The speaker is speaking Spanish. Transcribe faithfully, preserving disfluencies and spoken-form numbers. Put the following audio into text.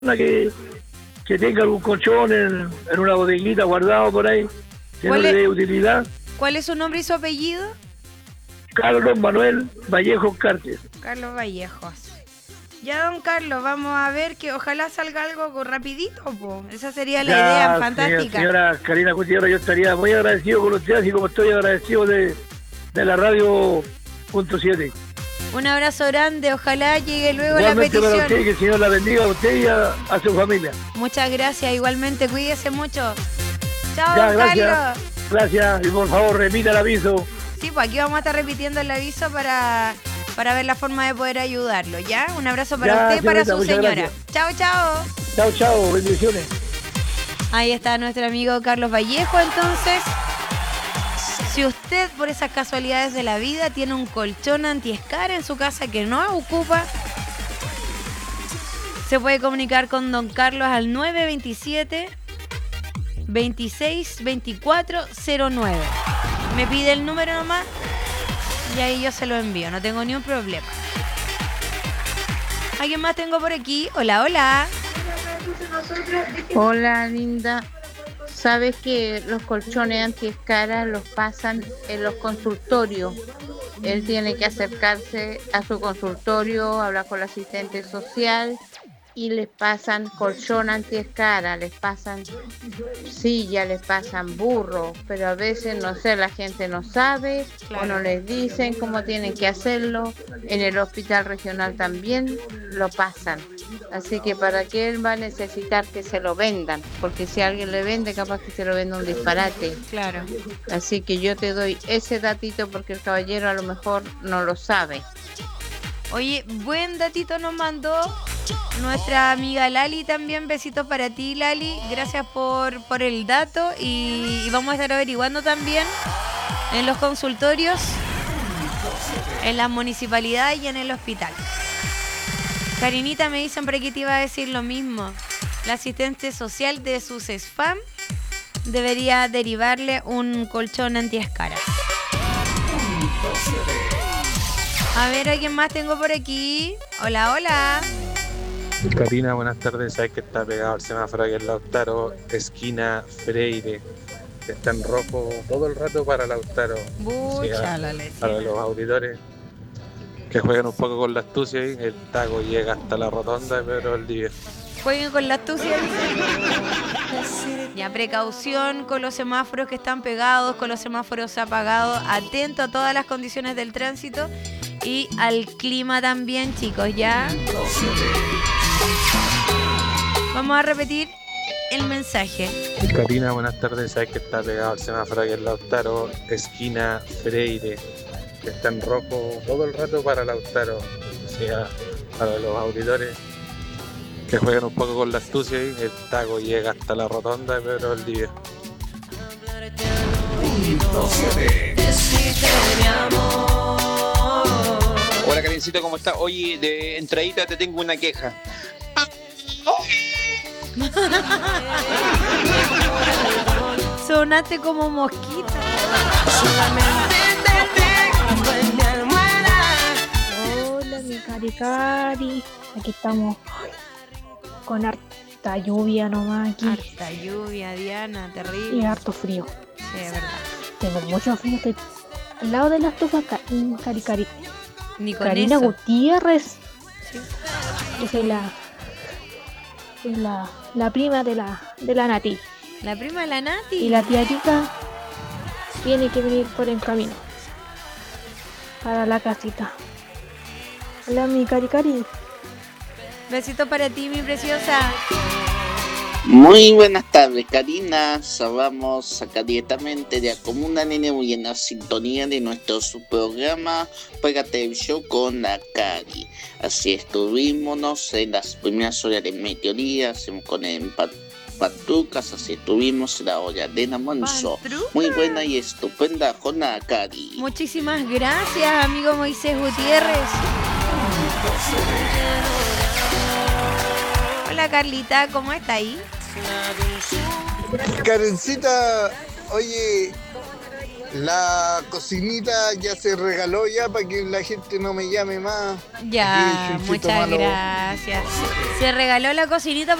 que, que tenga algún colchón en, en una bodeguita guardado por ahí, que no le dé utilidad. ¿Cuál es su nombre y su apellido? Carlos Manuel Vallejo Cartes. Carlos Vallejos. Ya, don Carlos, vamos a ver que ojalá salga algo con rapidito, po. Esa sería la Ya, idea fantástica. Señora Karina Gutiérrez, yo estaría muy agradecido con usted, así como estoy agradecido de, de la radio punto siete. Un abrazo grande, ojalá llegue luego igualmente la petición. Para usted, que el Señor la bendiga a usted y a, a su familia. Muchas gracias, igualmente, cuídese mucho. Chao, ya, don gracias, Carlos. Gracias, y por favor remita el aviso. Sí, pues aquí vamos a estar repitiendo el aviso para, para ver la forma de poder ayudarlo, ¿ya? Un abrazo para ya, usted y para señorita, su señora. Gracias. Chao, chao. Chao, chao, bendiciones. Ahí está nuestro amigo Carlos Vallejo, entonces. Si usted, por esas casualidades de la vida, tiene un colchón antiescara en su casa que no ocupa, se puede comunicar con don Carlos al nueve veintisiete, veintiséis veinticuatro cero nueve. Me pide el número nomás y ahí yo se lo envío, no tengo ni un problema. ¿Alguien más tengo por aquí? Hola, hola. Hola, linda. ¿Sabes que los colchones antiescaras los pasan en los consultorios? Él tiene que acercarse a su consultorio, hablar con la asistente social y les pasan colchón antiescara, les pasan silla, les pasan burro, pero a veces, no sé, la gente no sabe, claro, o no les dicen cómo tienen que hacerlo. En el hospital regional también lo pasan. Así que para qué él va a necesitar que se lo vendan, porque si alguien le vende, capaz que se lo venda un disparate. Claro. Así que yo te doy ese datito porque el caballero a lo mejor no lo sabe. Oye, buen datito nos mandó nuestra amiga Lali también. Besitos para ti, Lali. Gracias por, por el dato. Y, y vamos a estar averiguando también en los consultorios, en las municipalidades y en el hospital. Karinita, me dicen por aquí, te iba a decir lo mismo. La asistente social de sus spam debería derivarle un colchón antiescara. A ver, ¿a quién más tengo por aquí? Hola, hola. Karina, buenas tardes. Sabes que está pegado el semáforo aquí en Lautaro, esquina Freire. Está en rojo todo el rato para Lautaro. Bucha, sí, la leche. Para los auditores que jueguen un poco con la astucia ahí. El taco llega hasta la rotonda, pero el día. Jueguen con la astucia. Ya, precaución con los semáforos que están pegados, con los semáforos apagados. Atento a todas las condiciones del tránsito y al clima también, chicos, ¿ya? Vamos a repetir el mensaje. Karina, buenas tardes. Sabes que está pegado el semáforo aquí en Lautaro, esquina Freire. Está en rojo todo el rato para Lautaro. O sea, para los auditores que jueguen un poco con la astucia ahí. El taco llega hasta la rotonda, pero el día. Hola, Karincito, ¿cómo estás? Oye, de entradita te tengo una queja. Sonaste como mosquita. Hola, mi cari cari. Aquí estamos con harta lluvia nomás aquí. Harta lluvia, Diana, terrible. Y harto frío. Sí, es verdad. Tengo mucho frío. Estoy al lado de la estufa, cari cari. Ni con Karina eso. Gutiérrez. Sí. Yo soy la, soy la, la prima de la, de la Nati. La prima de la Nati. Y la tía Kika tiene que venir por el camino para la casita. Hola, mi cari cari. Besito para ti, mi preciosa. Muy buenas tardes, Karina. Vamos acá directamente de Comuna Nene, muy en la sintonía de nuestro programa Pégate el Show con la Cari. Así estuvimos en las primeras horas de mediodía, hacemos con el Patrucas, así estuvimos en la hora de Namonzo. Muy buena y estupenda con la Cari. Muchísimas gracias, amigo Moisés Gutiérrez. Hola, Carlita, ¿cómo está ahí? Karencita, oye, La cocinita ya se regaló ya para que la gente no me llame más. Ya, Aquí, Chuchito muchas Malo. gracias. Se regaló la cocinita